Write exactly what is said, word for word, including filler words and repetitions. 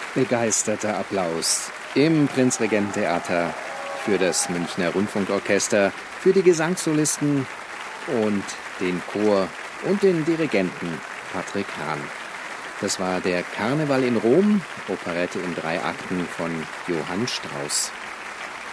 Begeisterter Applaus im Prinzregententheater für das Münchner Rundfunkorchester, für die Gesangssolisten und den Chor und den Dirigenten Patrick Hahn. Das war der Karneval in Rom, Operette in drei Akten von Johann Strauss.